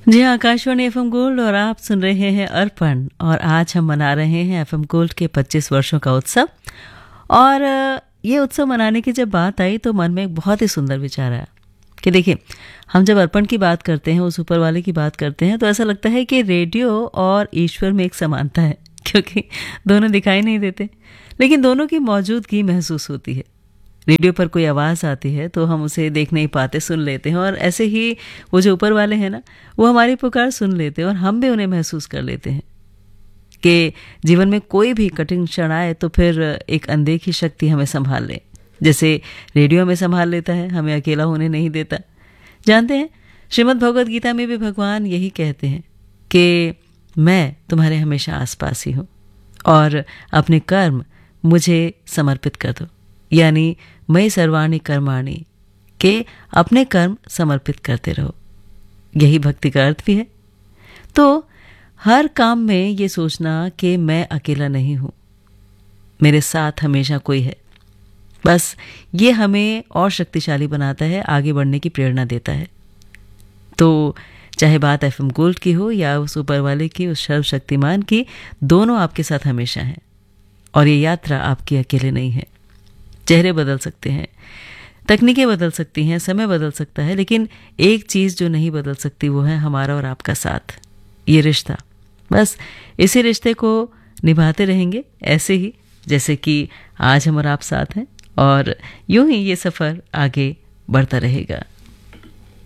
जी हाँ, Akashvani FM gold और आप सुन रहे हैं अर्पण। और आज हम मना रहे हैं एफएम गोल्ड के 25 वर्षों का उत्सव। और ये उत्सव मनाने की जब बात आई तो मन में एक बहुत ही सुंदर विचार आया कि देखिए, हम जब अर्पण की बात करते हैं, उस ऊपर वाले की बात करते हैं, तो ऐसा लगता है कि रेडियो और ईश्वर में एक समानता है, क्योंकि दोनों दिखाई नहीं देते लेकिन दोनों की मौजूदगी महसूस होती है। रेडियो पर कोई आवाज़ आती है तो हम उसे देख नहीं पाते, सुन लेते हैं, और ऐसे ही वो जो ऊपर वाले हैं ना, वो हमारी पुकार सुन लेते हैं और हम भी उन्हें महसूस कर लेते हैं कि जीवन में कोई भी कठिन क्षण आए तो फिर एक अनदेखी शक्ति हमें संभाल ले, जैसे रेडियो हमें संभाल लेता है, हमें अकेला होने नहीं देता। जानते हैं, श्रीमद् भगवद गीता में भी भगवान यही कहते हैं कि मैं तुम्हारे हमेशा आसपास ही हूँ और अपने कर्म मुझे समर्पित कर दो, यानी मयि सर्वाणि कर्माणि, के अपने कर्म समर्पित करते रहो। यही भक्ति का अर्थ भी है। तो हर काम में ये सोचना कि मैं अकेला नहीं हूँ, मेरे साथ हमेशा कोई है, बस ये हमें और शक्तिशाली बनाता है, आगे बढ़ने की प्रेरणा देता है। तो चाहे बात एफएम गोल्ड की हो या उस ऊपर वाले की, उस सर्वशक्तिमान की, दोनों आपके साथ हमेशा हैं। और ये यात्रा आपकी अकेले नहीं है। चेहरे बदल सकते हैं, तकनीकें बदल सकती हैं, समय बदल सकता है, लेकिन एक चीज़ जो नहीं बदल सकती वो है हमारा और आपका साथ, ये रिश्ता। बस इसी रिश्ते को निभाते रहेंगे, ऐसे ही जैसे कि आज हम और आप साथ हैं, और यूं ही ये सफ़र आगे बढ़ता रहेगा।